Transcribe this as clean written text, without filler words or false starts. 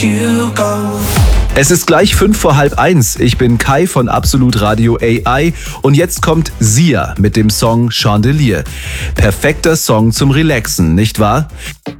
Es ist gleich 1:05. Ich bin Kai von Absolut Radio AI und jetzt kommt Sia mit dem Song Chandelier. Perfekter Song zum Relaxen, nicht wahr?